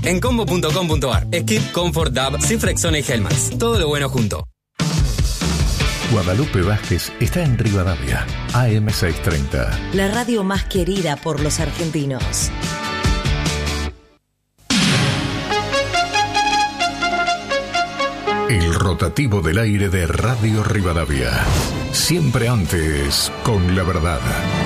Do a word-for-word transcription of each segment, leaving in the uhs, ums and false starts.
en combo punto com punto ar. Skip, Comfort, Dab, Cifrexona y Helmans. Todo lo bueno junto. Guadalupe Vázquez está en Rivadavia, A M seiscientos treinta. La radio más querida por los argentinos. El rotativo del aire de Radio Rivadavia. Siempre antes, con la verdad.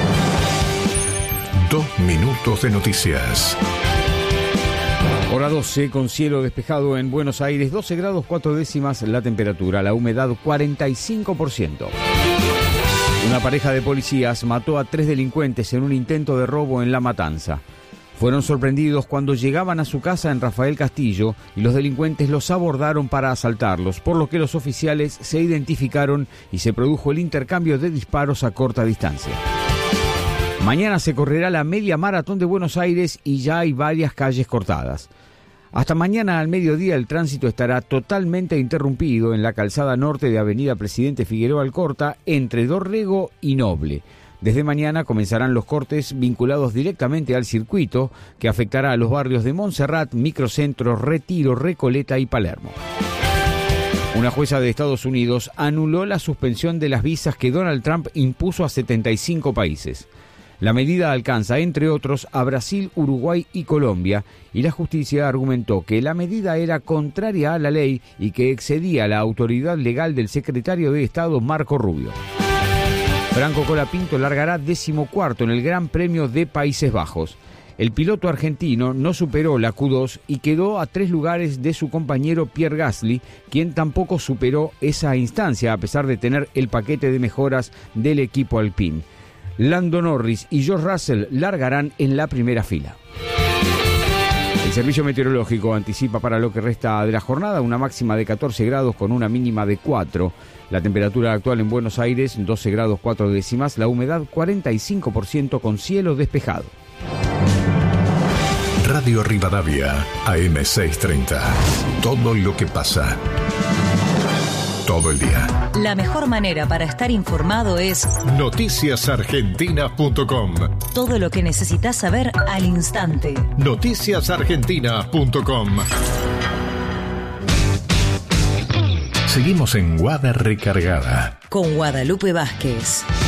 Dos minutos de noticias. Hora doce, con cielo despejado en Buenos Aires, doce grados cuatro décimas la temperatura, la humedad cuarenta y cinco por ciento. Una pareja de policías mató a tres delincuentes en un intento de robo en La Matanza. Fueron sorprendidos cuando llegaban a su casa en Rafael Castillo y los delincuentes los abordaron para asaltarlos, por lo que los oficiales se identificaron y se produjo el intercambio de disparos a corta distancia. Mañana se correrá la media maratón de Buenos Aires y ya hay varias calles cortadas. Hasta mañana al mediodía el tránsito estará totalmente interrumpido en la calzada norte de Avenida Presidente Figueroa Alcorta entre Dorrego y Noble. Desde mañana comenzarán los cortes vinculados directamente al circuito, que afectará a los barrios de Montserrat, Microcentro, Retiro, Recoleta y Palermo. Una jueza de Estados Unidos anuló la suspensión de las visas que Donald Trump impuso a setenta y cinco países. La medida alcanza, entre otros, a Brasil, Uruguay y Colombia, y la justicia argumentó que la medida era contraria a la ley y que excedía la autoridad legal del secretario de Estado Marco Rubio. Franco Colapinto largará decimocuarto en el Gran Premio de Países Bajos. El piloto argentino no superó la Q dos y quedó a tres lugares de su compañero Pierre Gasly, quien tampoco superó esa instancia a pesar de tener el paquete de mejoras del equipo Alpine. Lando Norris y George Russell largarán en la primera fila. El Servicio Meteorológico anticipa para lo que resta de la jornada una máxima de catorce grados con una mínima de cuatro. La temperatura actual en Buenos Aires, doce grados cuatro décimas, la humedad cuarenta y cinco por ciento con cielo despejado. Radio Rivadavia, A M seiscientos treinta. Todo lo que pasa. Todo el día. La mejor manera para estar informado es noticias argentinas punto com. Todo lo que necesitas saber al instante. noticias argentinas punto com. Seguimos en Guada Recargada Con Guadalupe Vázquez.